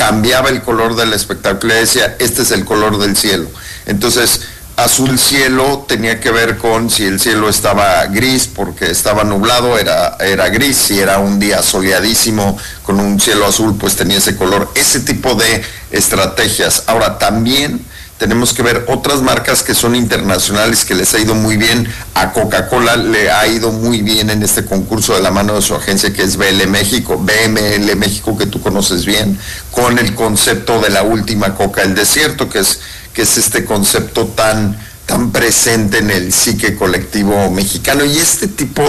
cambiaba el color del espectáculo, le decía, este es el color del cielo. Entonces, azul cielo tenía que ver con si el cielo estaba gris porque estaba nublado, era gris. Si era un día soleadísimo con un cielo azul, pues tenía ese color. Ese tipo de estrategias. Ahora, también tenemos que ver otras marcas que son internacionales, que les ha ido muy bien. A Coca-Cola le ha ido muy bien en este concurso de la mano de su agencia, que es BML México, que tú conoces bien, con el concepto de la última coca del desierto, que es este concepto tan presente en el psique colectivo mexicano. Y este tipo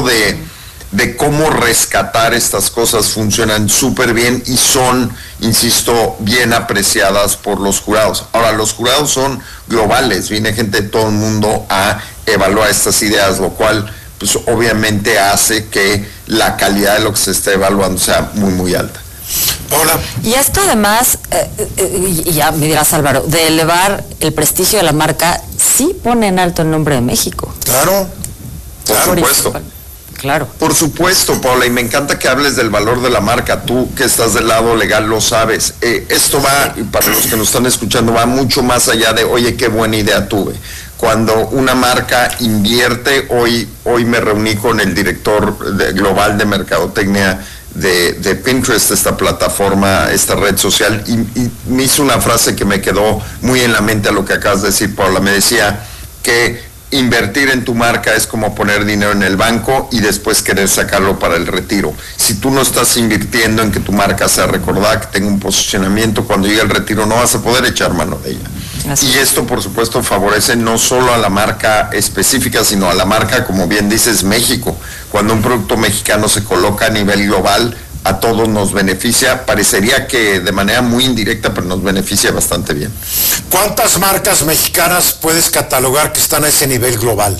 de cómo rescatar estas cosas funcionan súper bien y son, insisto, bien apreciadas por los jurados. Ahora, los jurados son globales, viene gente de todo el mundo a evaluar estas ideas, lo cual pues obviamente hace que la calidad de lo que se está evaluando sea muy, muy alta. Hola. Y esto además, y ya me dirás, Álvaro, de elevar el prestigio de la marca, sí pone en alto el nombre de México. Claro. Por supuesto. Claro. Por supuesto, Paula, y me encanta que hables del valor de la marca. Tú que estás del lado legal lo sabes. Esto va, y para los que nos están escuchando, va mucho más allá de, oye, qué buena idea tuve. Cuando una marca invierte, hoy me reuní con el director global de mercadotecnia de Pinterest, esta plataforma, esta red social, y me hizo una frase que me quedó muy en la mente a lo que acabas de decir, Paula. Me decía que invertir en tu marca es como poner dinero en el banco y después querer sacarlo para el retiro. Si tú no estás invirtiendo en que tu marca sea recordada, que tenga un posicionamiento, cuando llegue el retiro no vas a poder echar mano de ella. Y esto, por supuesto, favorece no solo a la marca específica, sino a la marca, como bien dices, México. Cuando un producto mexicano se coloca a nivel global, a todos nos beneficia. Parecería que de manera muy indirecta, pero nos beneficia bastante bien. ¿Cuántas marcas mexicanas puedes catalogar que están a ese nivel global?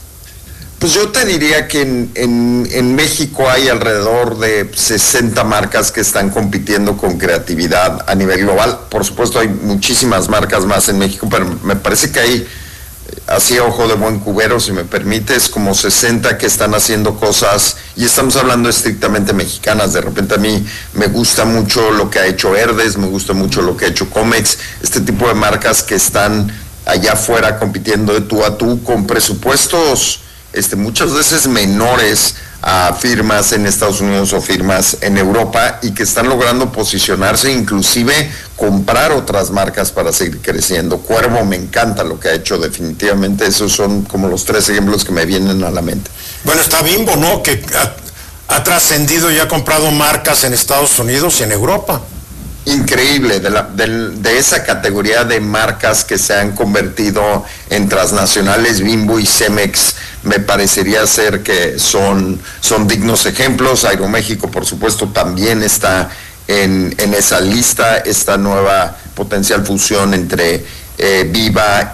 Pues yo te diría que en México hay alrededor de 60 marcas que están compitiendo con creatividad a nivel global. Por supuesto hay muchísimas marcas más en México, pero me parece que hay, así a ojo de buen cubero, si me permites, como 60 que están haciendo cosas, y estamos hablando estrictamente mexicanas. De repente a mí me gusta mucho lo que ha hecho Herdes, me gusta mucho lo que ha hecho Comex, este tipo de marcas que están allá afuera compitiendo de tú a tú con presupuestos muchas veces menores a firmas en Estados Unidos o firmas en Europa, y que están logrando posicionarse, inclusive comprar otras marcas para seguir creciendo. Cuervo me encanta lo que ha hecho, definitivamente. Esos son como los 3 ejemplos que me vienen a la mente. Bueno, está Bimbo, ¿no? Que ha trascendido y ha comprado marcas en Estados Unidos y en Europa. Increíble, de esa categoría de marcas que se han convertido en transnacionales, Bimbo y Cemex me parecería ser que son dignos ejemplos. Aeroméxico, por supuesto, también está en esa lista. Esta nueva potencial fusión entre Viva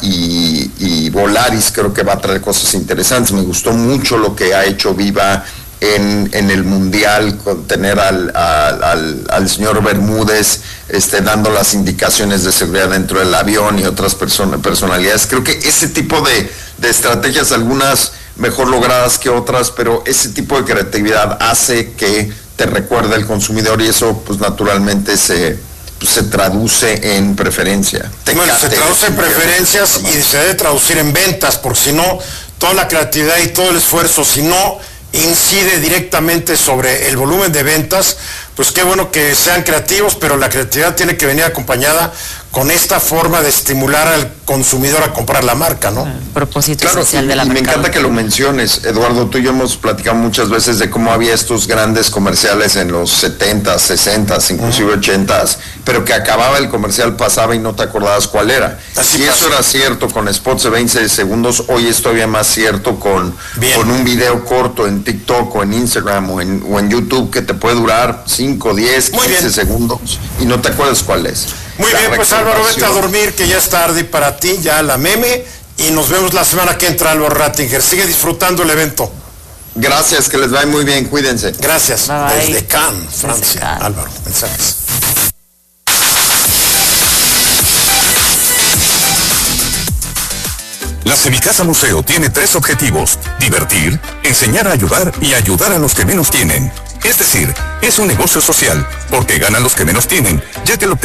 y Volaris creo que va a traer cosas interesantes. Me gustó mucho lo que ha hecho Viva en el Mundial, con tener al señor Bermúdez dando las indicaciones de seguridad dentro del avión, y otras personalidades. Creo que ese tipo de estrategias, algunas mejor logradas que otras, pero ese tipo de creatividad hace que te recuerde el consumidor, y eso pues naturalmente se traduce en preferencia. Bueno, se traduce en preferencias y se debe traducir en ventas, porque si no, toda la creatividad y todo el esfuerzo, si no incide directamente sobre el volumen de ventas, pues qué bueno que sean creativos, pero la creatividad tiene que venir acompañada con esta forma de estimular al consumidor a comprar la marca, ¿no? El propósito claro, social de la marca. marca. Me encanta que lo menciones, Eduardo. Tú y yo hemos platicado muchas veces de cómo había estos grandes comerciales en los 70s, 60s, inclusive 80s, pero que acababa el comercial, pasaba y no te acordabas cuál era. Así si pasa. Eso era cierto con spots de 20 segundos, hoy es todavía más cierto con un video corto en TikTok o en Instagram o en YouTube, que te puede durar 5, 10, 15 segundos y no te acuerdas cuál es. Muy bien, pues Álvaro, vete a dormir, que ya es tarde para ti, ya la meme, y nos vemos la semana que entra, Álvaro Rattinger. Sigue disfrutando el evento. Gracias, que les vaya muy bien, cuídense. Gracias. Bye bye. Desde Cannes, Francia. Cannes. Álvaro, mensajes. La Semicasa Museo tiene 3 objetivos: divertir, enseñar a ayudar y ayudar a los que menos tienen. Es decir, es un negocio social, porque ganan los que menos tienen, ya que lo